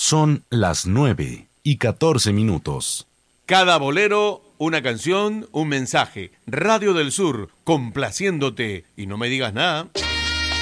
Son las 9:14. Cada bolero, una canción, un mensaje. Radio del Sur, complaciéndote. Y no me digas nada.